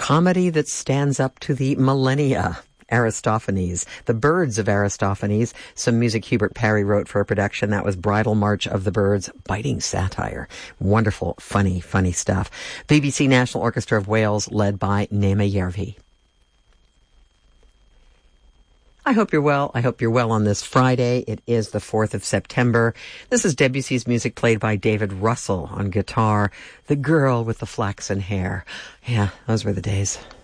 comedy that stands up to the millennia. Aristophanes, The Birds of Aristophanes, some music Hubert Parry wrote for a production. That was Bridal March of the Birds, biting satire. Wonderful, funny stuff. BBC National Orchestra of Wales, led by Nema Järvi. I hope you're well. I hope you're well on this Friday. It is the 4th of September. This is Debussy's music played by David Russell on guitar. The Girl with the Flaxen Hair. Yeah, those were the days.